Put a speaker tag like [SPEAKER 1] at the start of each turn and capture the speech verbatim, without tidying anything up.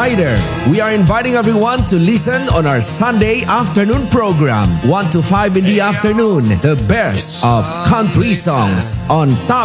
[SPEAKER 1] Rider. We are inviting everyone to listen on our Sunday afternoon program, one to five in the afternoon, the best of country songs on Top